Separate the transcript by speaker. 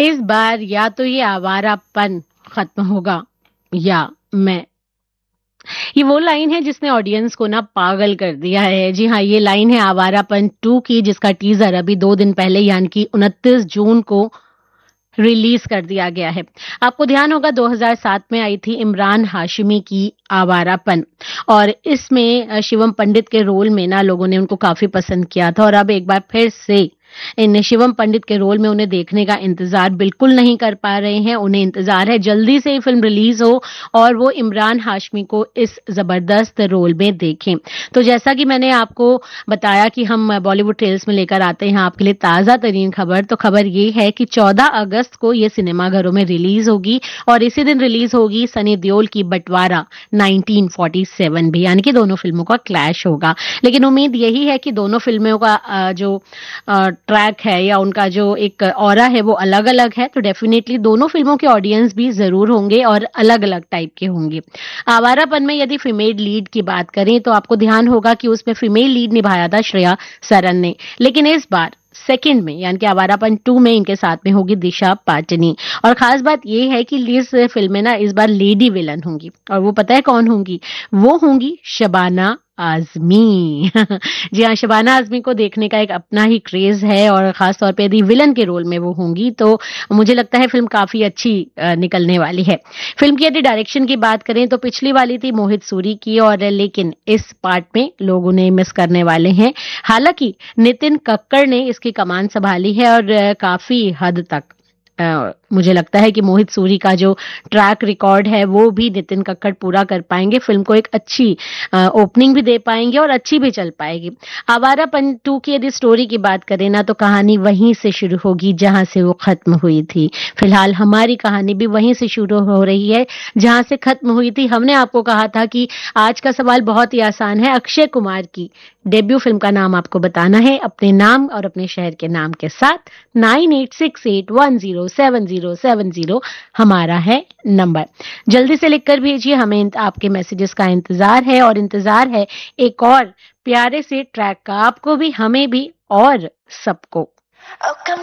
Speaker 1: इस बार या तो ये आवारापन खत्म होगा या मैं। ये वो लाइन है जिसने ऑडियंस को ना पागल कर दिया है। जी हाँ, ये लाइन है आवारापन 2 की, जिसका टीजर अभी 2 दिन पहले यानी कि 29 जून को रिलीज कर दिया गया है। आपको ध्यान होगा 2007 में आई थी इमरान हाशमी की आवारापन, और इसमें शिवम पंडित के रोल में ना लोगों ने उनको काफी पसंद किया था, और अब एक बार फिर से इन शिवम पंडित के रोल में उन्हें देखने का इंतजार बिल्कुल नहीं कर पा रहे हैं। उन्हें इंतजार है जल्दी से ये फिल्म रिलीज हो और वो इमरान हाशमी को इस जबरदस्त रोल में देखें। तो जैसा कि मैंने आपको बताया कि हम बॉलीवुड टेल्स में लेकर आते हैं आपके लिए ताजा तरीन खबर, तो खबर ये है कि 14 अगस्त को ये सिनेमाघरों में रिलीज होगी, और इसी दिन रिलीज होगी सनी देओल की बंटवारा 1947 भी, यानी कि दोनों फिल्मों का क्लैश होगा। लेकिन उम्मीद यही है कि दोनों फिल्मों का जो ट्रैक है या उनका जो एक ऑरा है वो अलग अलग है, तो डेफिनेटली दोनों फिल्मों के ऑडियंस भी जरूर होंगे और अलग अलग टाइप के होंगे। आवारापन में यदि फीमेल लीड की बात करें तो आपको ध्यान होगा कि उसमें फीमेल लीड निभाया था श्रेया सरन ने, लेकिन इस बार सेकंड में यानी कि आवारापन 2 में इनके साथ में होगी दिशा पाटनी। और खास बात यह है कि इस फिल्म में ना इस बार लेडी विलन होंगी, और वो पता है कौन होंगी? वो होंगी शबाना आजमी। जी हाँ, शबाना आजमी को देखने का एक अपना ही क्रेज है, और खास तौर पे यदि विलन के रोल में वो होंगी तो मुझे लगता है फिल्म काफी अच्छी निकलने वाली है। फिल्म की यदि डायरेक्शन की बात करें तो पिछली वाली थी मोहित सूरी की, और लेकिन इस पार्ट में लोग उन्हें मिस करने वाले हैं। हालांकि नितिन कक्कड़ ने इसकी कमान संभाली है, और काफी हद तक मुझे लगता है कि मोहित सूरी का जो ट्रैक रिकॉर्ड है वो भी नितिन कक्कड़ पूरा कर पाएंगे। फिल्म को एक अच्छी ओपनिंग भी दे पाएंगे और अच्छी भी चल पाएगी। आवारापन 2 की यदि स्टोरी की बात करें ना तो कहानी वहीं से शुरू होगी जहां से वो खत्म हुई थी। फिलहाल हमारी कहानी भी वहीं से शुरू हो रही है जहां से खत्म हुई थी। हमने आपको कहा था कि आज का सवाल बहुत ही आसान है। अक्षय कुमार की डेब्यू फिल्म का नाम आपको बताना है अपने नाम और अपने शहर के नाम के साथ। 9868107070 हमारा है नंबर। जल्दी से लिखकर भेजिए, हमें आपके मैसेजेस का इंतजार है, और इंतजार है एक और प्यारे से ट्रैक का, आपको भी हमें भी और सबको।